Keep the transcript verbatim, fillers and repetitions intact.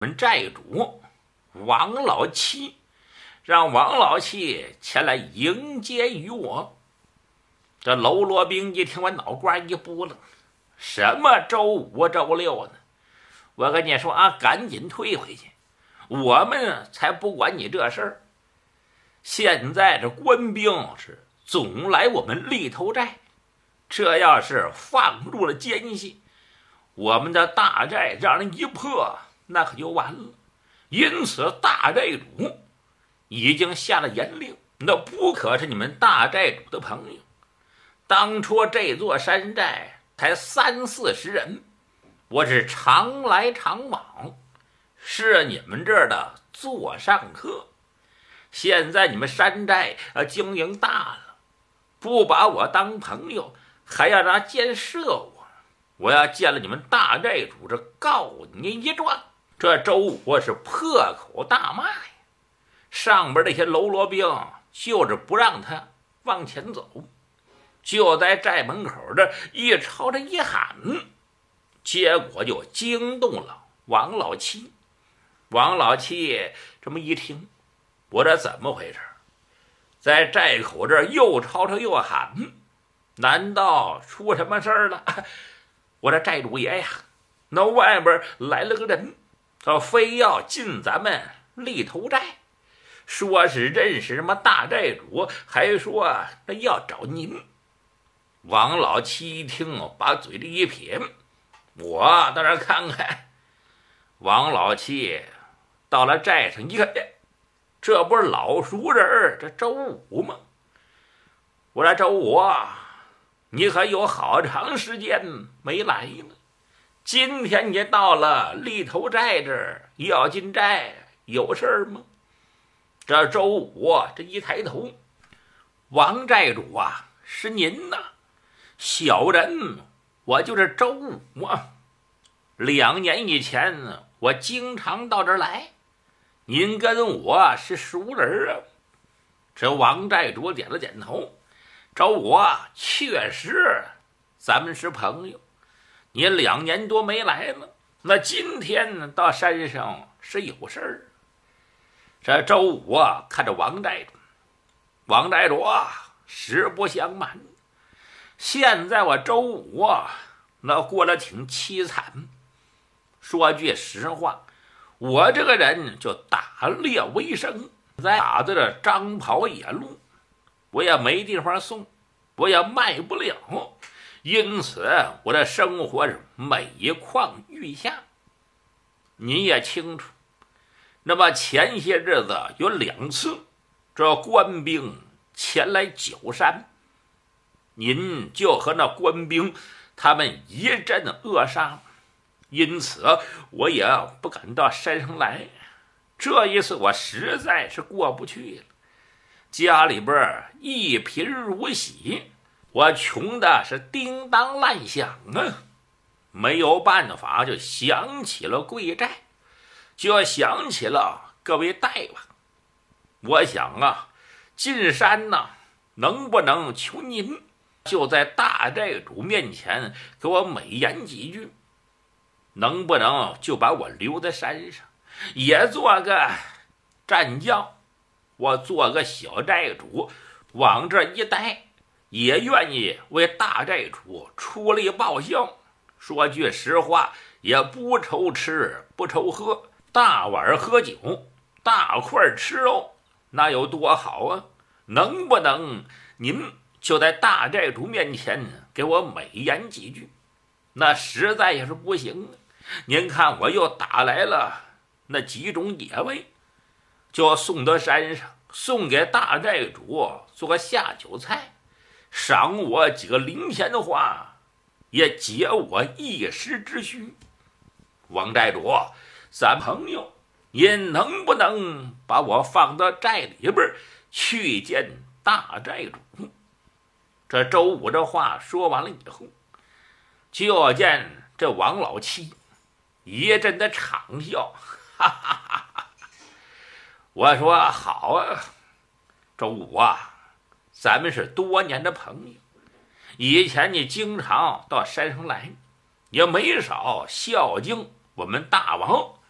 我们寨主王老七，让王老七前来迎接于我。这喽啰兵一听，我脑瓜一拨了，什么周五周六呢？我跟你说啊，赶紧退回去，我们才不管你这事儿。现在这官兵是总来我们立头寨，这要是放入了奸细，我们的大寨让人一破，那可就完了。因此大寨主已经下了严令，那不可是你们大寨主的朋友。当初这座山寨才三四十人，我是常来常往，是你们这儿的座上客。现在你们山寨啊经营大了，不把我当朋友，还要拿监射我，我要见了你们大寨主，这告你一状。这周武是破口大骂呀，上边那些喽啰兵就是不让他往前走，就在寨门口这一朝着一喊，结果就惊动了王老七。王老七这么一听，我这怎么回事？在寨口这又吵吵又喊，难道出什么事儿了？我这寨主爷呀，那外边来了个人，他非要进咱们立头寨，说是认识什么大寨主，还说那要找您。王老七一听，把嘴里一撇，我到这看看。王老七到了寨上一看，这不是老熟人这周武吗？我说周武，你可有好长时间没来了，今天你到了立头寨这儿要进寨，有事儿吗？这周武这一抬头，王寨主啊，是您呐！小人我就是周武啊，两年以前我经常到这儿来，您跟我是熟人啊。这王寨主点了点头，周武啊，确实咱们是朋友，你两年多没来了，那今天到山上是有事儿。这周武啊，看着王寨主，王寨主啊，实不相瞒，现在我周武啊，那过得挺凄惨。说句实话，我这个人就打猎为生，在打的这张跑野路，我也没地方送，我也卖不了，因此我的生活是每况愈下。你也清楚，那么前些日子有两次这官兵前来九山，您就和那官兵他们一阵扼杀，因此我也不敢到山上来。这一次我实在是过不去了，家里边一贫如洗，我穷的是叮当乱响啊，没有办法，就想起了贵寨，就想起了各位大王。我想啊，进山呢，能不能求您就在大寨主面前给我美言几句，能不能就把我留在山上，也做个战将，我做个小寨主，往这一待，也愿意为大寨主出力报效。说句实话，也不愁吃不愁喝，大碗喝酒，大块吃肉，那有多好啊？能不能您就在大寨主面前给我美言几句？那实在也是不行啊。您看我又打来了那几种野味，就送到山上，送给大寨主做下酒菜，赏我几个零钱的话，也解我一时之需。王寨主，咱朋友，您能不能把我放到寨里边去见大寨主？这周武这话说完了以后，就见这王老七一阵的长笑，哈哈哈哈！我说好啊，周武啊，咱们是多年的朋友，以前你经常到山上来，也没少孝敬我们大王。